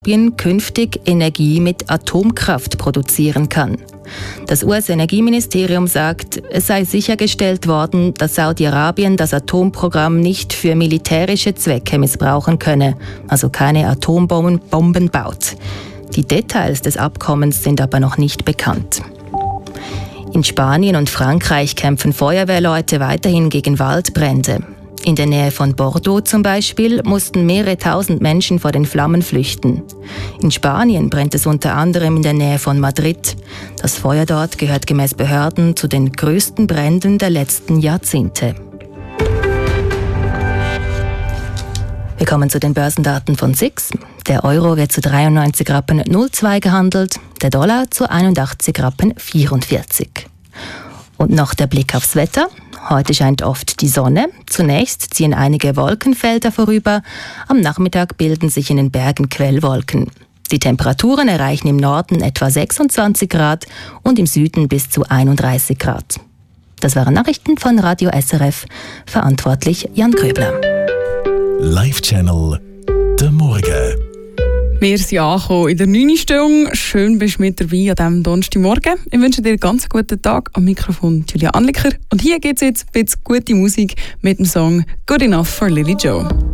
künftig Energie mit Atomkraft produzieren kann. Das US-Energieministerium sagt, es sei sichergestellt worden, dass Saudi-Arabien das Atomprogramm nicht für militärische Zwecke missbrauchen könne, also keine Atombomben baut. Die Details des Abkommens sind aber noch nicht bekannt. In Spanien und Frankreich kämpfen Feuerwehrleute weiterhin gegen Waldbrände. In der Nähe von Bordeaux zum Beispiel mussten mehrere tausend Menschen vor den Flammen flüchten. In Spanien brennt es unter anderem in der Nähe von Madrid. Das Feuer dort gehört gemäß Behörden zu den größten Bränden der letzten Jahrzehnte. Wir kommen zu den Börsendaten von SIX. Der Euro wird zu 93,02 Rappen gehandelt, der Dollar zu 81,44 Rappen. Und noch der Blick aufs Wetter. Heute scheint oft die Sonne. Zunächst ziehen einige Wolkenfelder vorüber. Am Nachmittag bilden sich in den Bergen Quellwolken. Die Temperaturen erreichen im Norden etwa 26 Grad und im Süden bis zu 31 Grad. Das waren Nachrichten von Radio SRF. Verantwortlich Jan Köbler. Live-Channel «Der Morgen». Wir sind angekommen in der 9. Stunde. Schön, bist du mit dabei an diesem Donnerstagmorgen. Ich wünsche dir einen ganz guten Tag. Am Mikrofon Julia Anliker. Und hier gibt es jetzt ein bisschen gute Musik mit dem Song «Good Enough for Lily Joe».